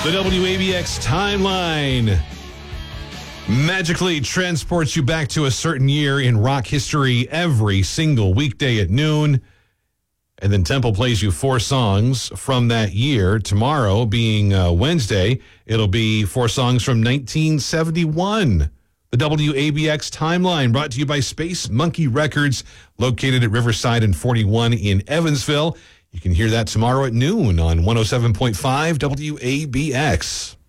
The WABX timeline magically transports you back to a certain year in rock history every single weekday at noon. And then Temple plays you 4 songs from that year. Tomorrow, being Wednesday, it'll be 4 songs from 1971. The WABX timeline brought to you by Space Monkey Records, located at Riverside and 41 in Evansville. You can hear that tomorrow at noon on 107.5 WABX.